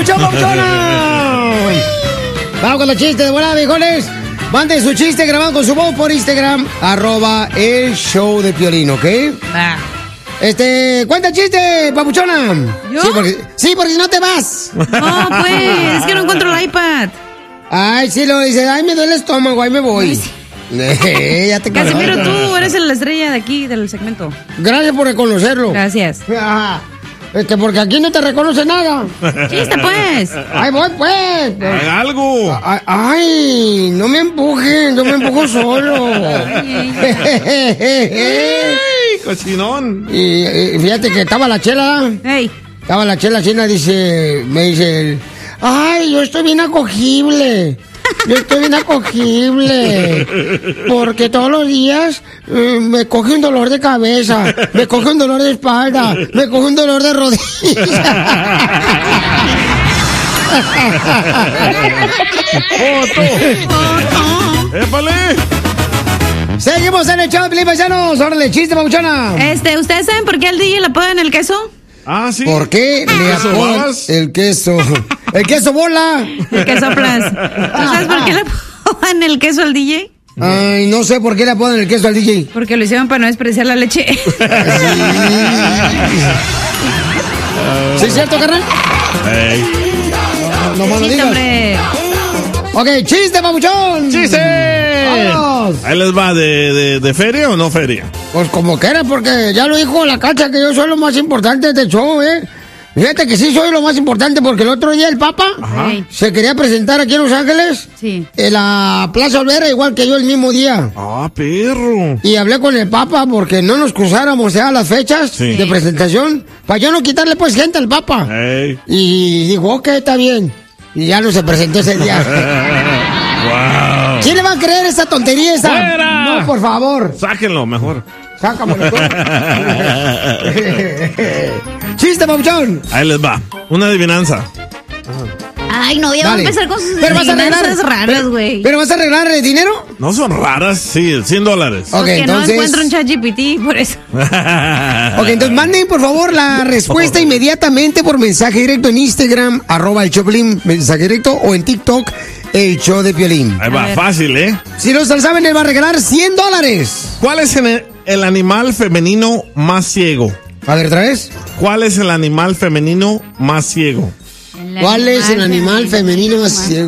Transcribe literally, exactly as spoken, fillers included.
papuchón, papuchona! Vamos con los chistes de volada, viejones. Manden su chiste grabado con su voz por Instagram, arroba el show de Piolín, ¿ok? Ah. Este, cuenta chiste, papuchona. ¿Yo? Sí, porque, sí, porque si no te vas. No, pues, es que no encuentro el iPad. Ay, sí, lo dice, ay, me duele el estómago, ahí me voy. Ay, sí. Eh, ya te Casimiro, conozco. tú eres la estrella de aquí, del segmento. Gracias por reconocerlo. Gracias. Ajá. Este, porque aquí no te reconoce nada. Chiste, pues. Ay, voy, pues. Haga algo. Ay, ay, no me empujen, yo me empujo solo. Ay, ¡Ey, cochinón! Y, y fíjate que estaba la chela, Ey, estaba la chela china, dice, me dice, ay, yo estoy bien acogible. Yo estoy bien acogible, porque todos los días eh, me coge un dolor de cabeza, me coge un dolor de espalda, me coge un dolor de rodilla. ¡Épale! Seguimos en el show, Piolín, paisanos. Órale, chiste, papuchona. este, ¿ustedes saben por qué al D J le apodan el queso? Ah, sí. ¿Por qué le queso apodan babas? el queso? El queso bola. El queso plus. ¿Tú sabes por qué le apodan el queso al D J? Ay, no sé por qué le apodan el queso al D J. Porque lo hicieron para no despreciar la leche. ¿Sí es cierto, carnal? Ey. No más lo Sí, digas. hombre. Ok, chiste, papuchón. ¡Chiste! Vamos. Ahí les va, ¿de, de, de feria o no feria? Pues como quiera, porque ya lo dijo la Cacha que yo soy lo más importante de este show, ¿eh? Fíjate que sí soy lo más importante porque el otro día el Papa Ey. se quería presentar aquí en Los Ángeles, Sí. en la Plaza Olvera, igual que yo el mismo día. ¡Ah, perro! Y hablé con el Papa porque no nos cruzáramos ya las fechas Sí. de presentación, para yo no quitarle pues gente al Papa. ¡Ey! Y dijo, ok, está bien. Y ya no se presentó ese día. ¡Wow! ¿Quién le va a creer esa tontería esa? ¡Fuera! No, por favor. Sáquenlo mejor. Sácamelo tú. Chiste, papuchón. Ahí les va. Una adivinanza. Ay, no, ya va a Dale. empezar con sus Pero vas a arreglar. adivinanzas raras, pero- güey. Pero vas a arreglar el dinero. No son raras, sí, cien dólares. Ok, Porque entonces. no encuentro un chat G P T, por eso. Ok, entonces manden por favor la respuesta inmediatamente por mensaje directo en Instagram, arroba el Choplin, mensaje directo, o en TikTok, el show de Piolín. Ahí va, ver. fácil, ¿eh? Si no se lo saben, él va a regalar cien dólares. ¿Cuál es el, el animal femenino más ciego? A ver, otra vez. ¿Cuál es el animal femenino más ciego? ¿Cuál es el animal femenino más ciego?